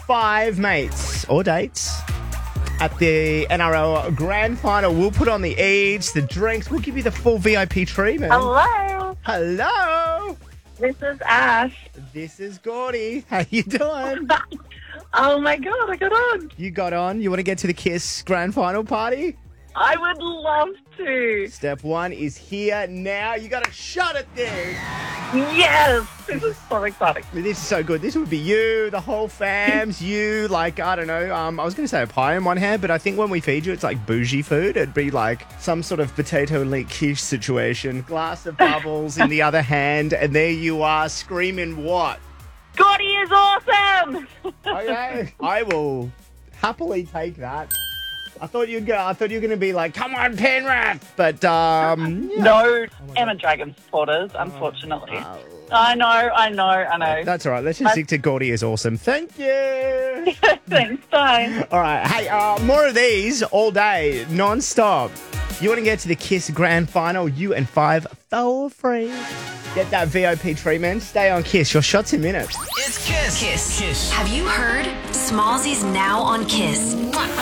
5 mates or dates at the NRL Grand Final. We'll put on the eats, the drinks. We'll give you the full VIP treatment. Hello. Hello. This is Ash. This is Gordy. How you doing? Oh, my God. I got on. You got on. You want to get to the KISS Grand Final party? I would love to. Step 1 is here now. You got a shot at this. Yes. This is so exciting. This is so good. This would be you, the whole fams, you, like, I don't know. I was going to say a pie in one hand, but I think when we feed you, it's like bougie food. It'd be like some sort of potato leek quiche situation. Glass of bubbles in the other hand, and there you are screaming what? Gordy is awesome. Okay. I will happily take that. I thought you were going to be like, come on, Penrith. But, yeah. No, Emma Dragon supporters, unfortunately. I know. That's all right. Let's just stick to Gordy is awesome. Thank you. Thanks, bye. All right. Hey, more of these all day, non-stop. You want to get to the KISS Grand Final, you and 5 for free. Get that VIP treatment. Stay on KISS. Your shot's in minutes. It's KISS. KISS. Have you heard? Smallsy's now on KISS.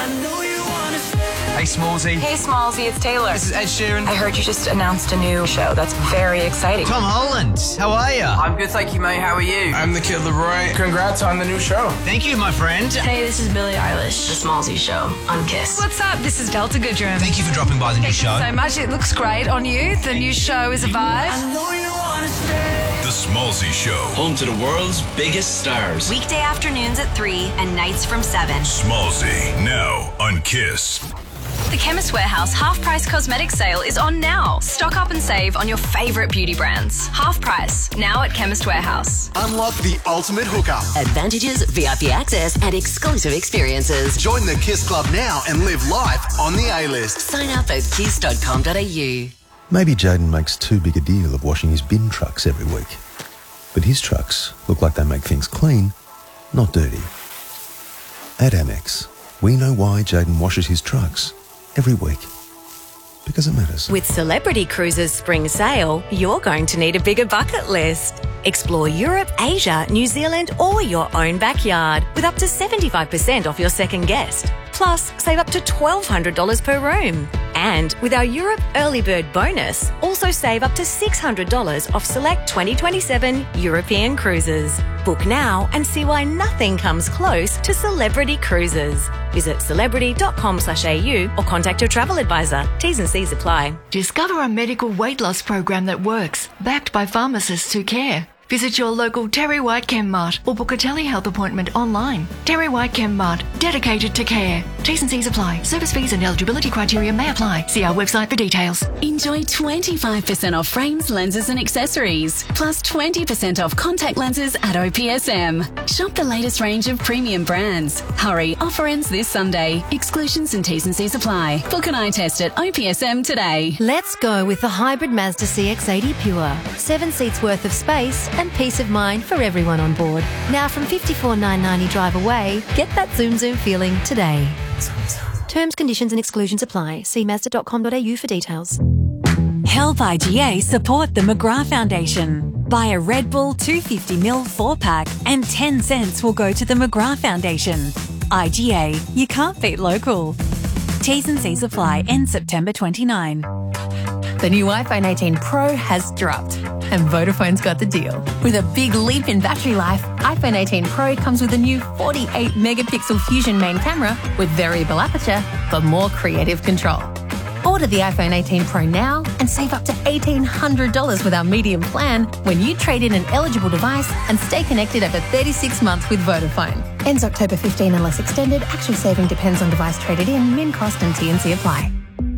Hey, Smallsy. Hey, Smallsy, it's Taylor. This is Ed Sheeran. I heard you just announced a new show. That's very exciting. Tom Holland. How are you? I'm good, thank you, mate. How are you? I'm the Kid Leroy. Congrats on the new show. Thank you, my friend. Hey, this is Billie Eilish. The Smallsy Show on KISS. What's up? This is Delta Goodrum. Thank you for dropping by the new show. So much. It looks great on you. The new show is a vibe. The Smallsy Show. Home to the world's biggest stars. Weekday afternoons at 3 and nights from 7. Smallsy, now on KISS. The Chemist Warehouse half-price cosmetic sale is on now. Stock up and save on your favourite beauty brands. Half price, now at Chemist Warehouse. Unlock the ultimate hookup. Advantages, VIP access, and exclusive experiences. Join the KISS Club now and live life on the A-list. Sign up at kiss.com.au. Maybe Jaden makes too big a deal of washing his bin trucks every week. But his trucks look like they make things clean, not dirty. At Amex, we know why Jaden washes his trucks every week. Because it matters. With Celebrity Cruises Spring Sale, you're going to need a bigger bucket list. Explore Europe, Asia, New Zealand, or your own backyard with up to 75% off your second guest. Plus, save up to $1,200 per room. And with our Europe Early Bird bonus, also save up to $600 off select 2027 European cruises. Book now and see why nothing comes close to Celebrity Cruises. Visit celebrity.com/au or contact your travel advisor. T's and C's apply. Discover a medical weight loss program that works, backed by pharmacists who care. Visit your local Terry White ChemMart or book a telehealth appointment online. Terry White ChemMart, dedicated to care. T's and C's apply. Service fees and eligibility criteria may apply. See our website for details. Enjoy 25% off frames, lenses and accessories. Plus 20% off contact lenses at OPSM. Shop the latest range of premium brands. Hurry, offer ends this Sunday. Exclusions and T's and C's apply. Book an eye test at OPSM today. Let's go with the hybrid Mazda CX-80 Pure. 7 seats worth of space and peace of mind for everyone on board. Now from $54,990 drive away, get that zoom feeling today. Terms, conditions and exclusions apply. See Mazda.com.au for details. Help IGA support the McGrath Foundation. Buy a Red Bull 250ml 4-pack and 10 cents will go to the McGrath Foundation. IGA, you can't beat local. T's and C's apply. End September 29. The new iPhone 18 Pro has dropped, and Vodafone's got the deal. With a big leap in battery life, iPhone 18 Pro comes with a new 48-megapixel Fusion main camera with variable aperture for more creative control. Order the iPhone 18 Pro now and save up to $1,800 with our medium plan when you trade in an eligible device and stay connected over 36 months with Vodafone. Ends October 15 unless extended. Actual saving depends on device traded in, min cost and T&C apply.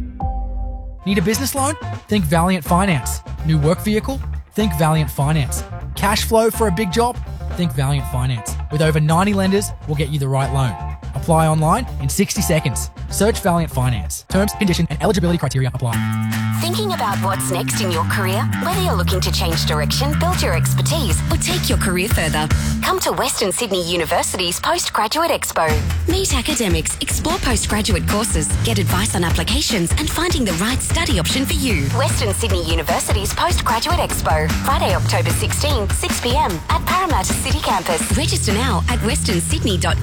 Need a business loan? Think Valiant Finance. New work vehicle? Think Valiant Finance. Cash flow for a big job? Think Valiant Finance. With over 90 lenders, we'll get you the right loan. Apply online in 60 seconds. Search Valiant Finance. Terms, conditions, and eligibility criteria apply. Thinking about what's next in your career? Whether you're looking to change direction, build your expertise, or take your career further, come to Western Sydney University's Postgraduate Expo. Meet academics, explore postgraduate courses, get advice on applications, and finding the right study option for you. Western Sydney University's Postgraduate Expo, Friday, October 16, 6 p.m. at Parramatta City Campus. Register now at westernsydney.edu.